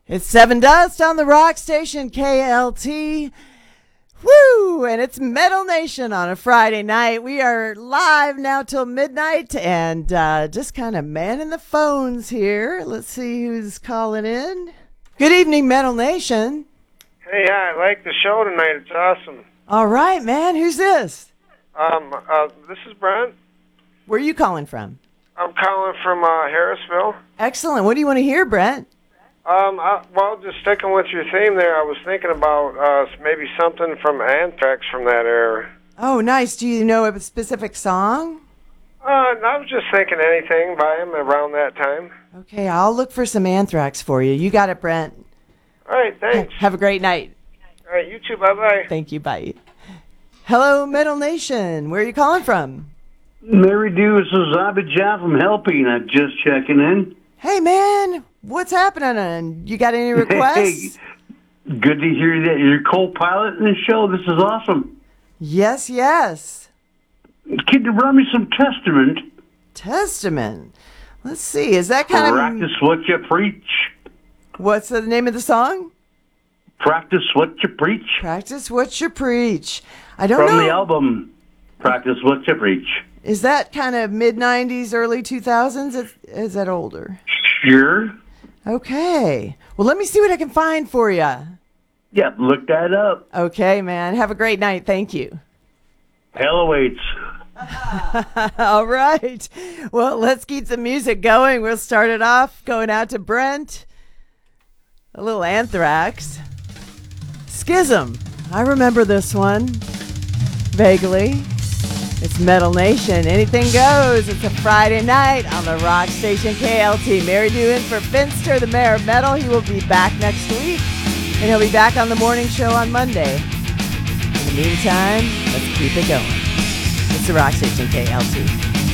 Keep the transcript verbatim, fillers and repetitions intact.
It's Seven Dust on the Rock Station, K L T. Woo! And it's Metal Nation on a Friday night. We are live now till midnight and uh, just kind of manning the phones here. Let's see who's calling in. Good evening, Metal Nation. Hey, I like the show tonight. It's awesome. All right, man. Who's this? Um, uh, this is Brent. Where are you calling from? I'm calling from uh, Harrisville. Excellent. What do you want to hear, Brent? Um, I, well, just sticking with your theme there, I was thinking about uh, maybe something from Anthrax from that era. Oh, nice. Do you know a specific song? Uh, I was just thinking anything by him around that time. Okay, I'll look for some Anthrax for you. You got it, Brent. All right, thanks. Have a great night. All right, you too. Bye-bye. Thank you. Bye. Hello, Metal Nation. Where are you calling from? Mary Dew, this is Abijah from Helping. I'm just checking in. Hey, man. What's happening? You got any requests? Hey, good to hear that you're co-pilot in the show. This is awesome. Yes, yes. Can you run me some Testament? Testament. Let's see. Is that kind of... Practice what you preach. What's the name of the song? Practice what you preach. Practice what you preach. I don't From know. the album, Practice What You Preach. Is that kind of mid nineties, early two thousands? Is, is that older? Sure. Okay. Well, let me see what I can find for you. Yeah, look that up. Okay, man. Have a great night. Thank you. Hell awaits. All right. Well, let's keep the music going. We'll start it off going out to Brent. A little Anthrax. Schism. I remember this one vaguely. It's Metal Nation. Anything goes. It's a Friday night on the Rock Station K L T. Mary Dew in for Finster, the mayor of metal. He will be back next week. And he'll be back on the morning show on Monday. In the meantime, let's keep it going. It's the Rock Station K L T.